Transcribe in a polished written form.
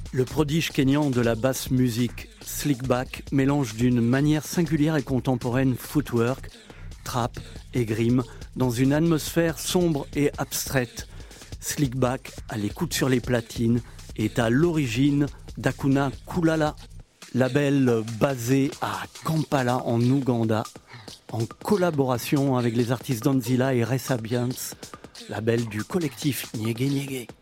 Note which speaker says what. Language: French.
Speaker 1: Le prodige kényan de la basse musique, Slickback, mélange d'une manière singulière et contemporaine footwork, trap et grime dans une atmosphère sombre et abstraite. Slickback, à l'écoute sur les platines, est à l'origine d'Akuna Kulala, label basé à Kampala en Ouganda, en collaboration avec les artistes Danzilla et Resabians, label du collectif Nyege Nyege.